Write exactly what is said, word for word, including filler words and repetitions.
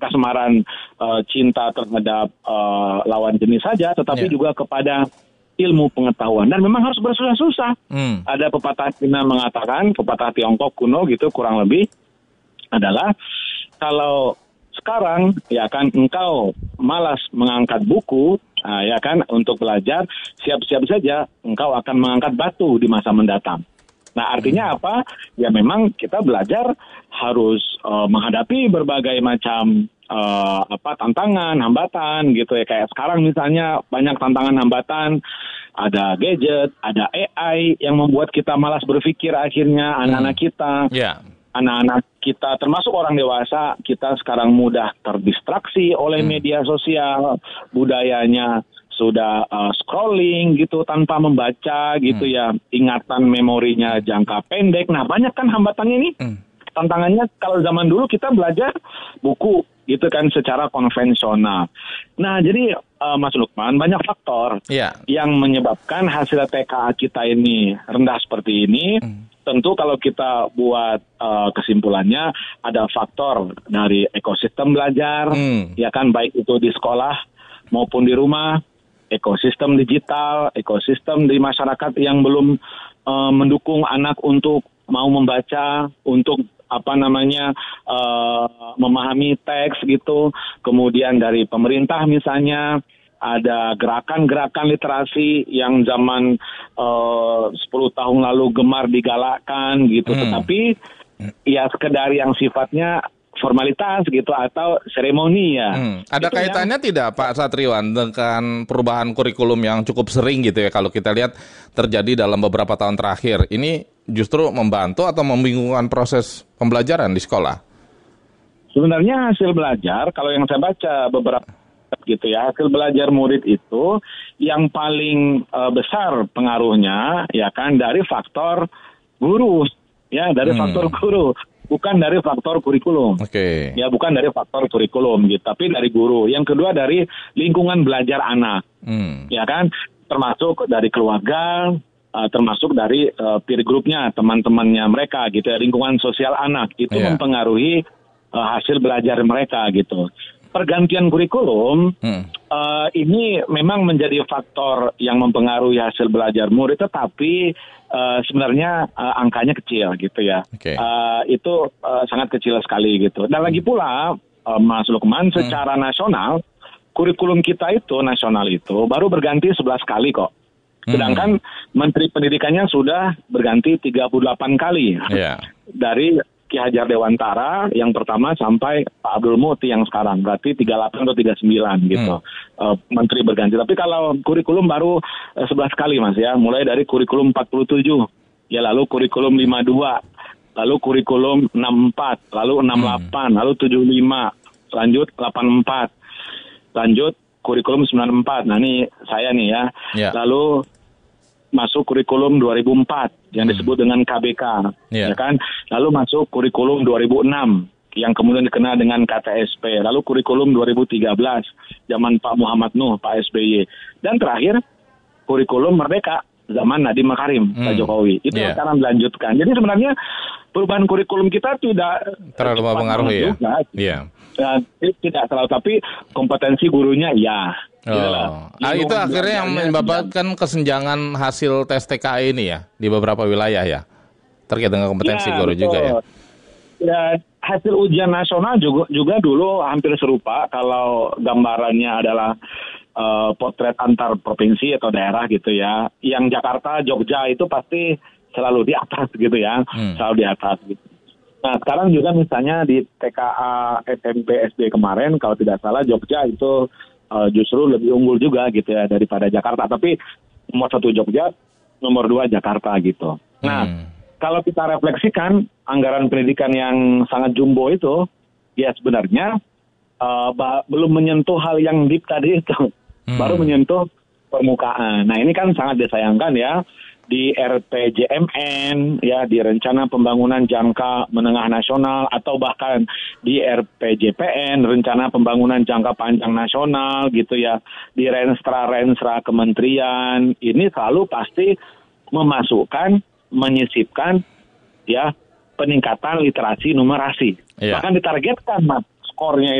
kasmaran uh, cinta terhadap uh, lawan jenis saja, tetapi yeah. juga kepada ilmu pengetahuan. Dan memang harus bersusah-susah. Hmm. Ada pepatah Cina mengatakan, pepatah Tiongkok kuno gitu kurang lebih, adalah kalau sekarang ya kan engkau malas mengangkat buku, nah, ya kan untuk belajar, siap-siap saja engkau akan mengangkat batu di masa mendatang. Nah, artinya apa? Ya memang kita belajar harus uh, menghadapi berbagai macam uh, apa tantangan, hambatan gitu ya. Kayak sekarang misalnya banyak tantangan hambatan, ada gadget, ada A I yang membuat kita malas berpikir akhirnya anak-anak kita. Yeah. Anak-anak kita termasuk orang dewasa, kita sekarang mudah terdistraksi oleh hmm. media sosial, budayanya sudah uh, scrolling gitu tanpa membaca gitu hmm. ya, ingatan memorinya jangka pendek. Nah, banyak kan hambatannya ini. Hmm. Tantangannya kalau zaman dulu kita belajar buku gitu kan secara konvensional. Nah, jadi uh, Mas Lukman, banyak faktor yeah. yang menyebabkan hasil T K A kita ini rendah seperti ini. Hmm. Tentu kalau kita buat uh, kesimpulannya ada faktor dari ekosistem belajar, hmm. ya kan, baik itu di sekolah maupun di rumah, ekosistem digital, ekosistem di masyarakat yang belum uh, mendukung anak untuk mau membaca, untuk apa namanya uh, memahami teks gitu. Kemudian dari pemerintah misalnya ada gerakan-gerakan literasi yang zaman uh, sepuluh tahun lalu gemar digalakkan gitu, hmm. tetapi ya sekedar yang sifatnya formalitas gitu atau seremoni ya. Hmm. Ada itu kaitannya yang... tidak Pak Satriwan dengan perubahan kurikulum yang cukup sering gitu ya kalau kita lihat terjadi dalam beberapa tahun terakhir. Ini justru membantu atau membingungkan proses pembelajaran di sekolah? Sebenarnya hasil belajar kalau yang saya baca beberapa gitu ya, hasil belajar murid itu yang paling uh, besar pengaruhnya ya kan dari faktor guru ya, dari hmm. faktor guru, bukan dari faktor kurikulum. Oke. Okay. Ya, bukan dari faktor kurikulum gitu, tapi dari guru. Yang kedua dari lingkungan belajar anak. Hmm. Ya kan, termasuk dari keluarga, uh, termasuk dari uh, peer groupnya, teman-temannya mereka gitu ya, lingkungan sosial anak itu yeah. mempengaruhi uh, hasil belajar mereka gitu. Pergantian kurikulum hmm. uh, ini memang menjadi faktor yang mempengaruhi hasil belajar murid, tetapi uh, sebenarnya uh, angkanya kecil gitu ya. Okay. Uh, itu uh, sangat kecil sekali gitu. Dan lagi pula, uh, Mas Lukman, hmm. secara nasional, kurikulum kita itu nasional itu baru berganti sebelas kali kok. Sedangkan hmm. Menteri Pendidikannya sudah berganti tiga puluh delapan kali. Yeah. Dari Ki Hajar Dewantara yang pertama sampai Pak Abdul Muti yang sekarang, berarti tiga puluh delapan atau tiga puluh sembilan gitu. Hmm. Uh, menteri berganti. Tapi kalau kurikulum baru uh, sebelas kali Mas ya, mulai dari kurikulum empat puluh tujuh, ya lalu kurikulum lima puluh dua, lalu kurikulum enam puluh empat, lalu enam puluh delapan, hmm. lalu tujuh puluh lima, lanjut delapan puluh empat, lanjut kurikulum sembilan puluh empat. Nah ini saya nih ya. Yeah. Lalu masuk kurikulum dua ribu empat yang disebut dengan K B K, yeah. ya kan? Lalu masuk kurikulum dua ribu enam yang kemudian dikenal dengan K T S P. Lalu kurikulum dua ribu tiga belas zaman Pak Muhammad Nuh, Pak S B Y. Dan terakhir kurikulum Merdeka zaman Nadiem Makarim, hmm. Pak Jokowi. Itu yeah. sekarang dilanjutkan. Jadi sebenarnya perubahan kurikulum kita tidak terlalu mempengaruhi ya. Iya. Ya, tidak terlalu, tapi kompetensi gurunya ya. Oh. Ah, itu akhirnya yang menyebabkan kesenjangan hasil tes T K A ini ya di beberapa wilayah ya, terkait dengan kompetensi ya, guru betul. juga ya. Ya, hasil ujian nasional juga juga dulu hampir serupa. Kalau gambarannya adalah uh, potret antar provinsi atau daerah gitu ya. Yang Jakarta, Jogja itu pasti selalu di atas gitu ya, hmm. selalu di atas gitu. Nah sekarang juga misalnya di T K A S M P S D kemarin kalau tidak salah Jogja itu Uh, justru lebih unggul juga gitu ya daripada Jakarta. Tapi nomor satu Jogja, nomor dua Jakarta gitu. Nah, hmm. kalau kita refleksikan anggaran pendidikan yang sangat jumbo itu, ya sebenarnya uh, ba- belum menyentuh hal yang deep tadi itu. Hmm. Baru menyentuh permukaan. Nah ini kan sangat disayangkan ya. Di R P J M N, ya di Rencana Pembangunan Jangka Menengah Nasional, atau bahkan di R P J P N, Rencana Pembangunan Jangka Panjang Nasional, gitu ya, di renstra-renstra kementerian, ini selalu pasti memasukkan, menyisipkan, ya, peningkatan literasi numerasi. Iya. Bahkan ditargetkan, Mas, skornya